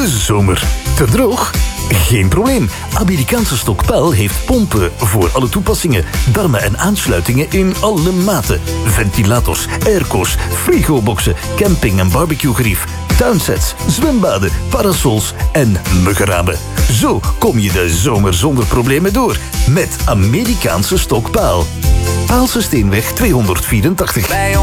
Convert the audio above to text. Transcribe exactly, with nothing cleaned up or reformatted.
de zomer. Te droog? Geen probleem. Amerikaanse Stokpaal heeft pompen voor alle toepassingen. Darmen en aansluitingen in alle maten. Ventilators, airco's, frigoboxen, camping- en barbecuegerief, tuinsets, zwembaden, parasols en muggenramen. Zo kom je de zomer zonder problemen door. Met Amerikaanse Stokpaal. Paalse Steenweg tweehonderdvierentachtig.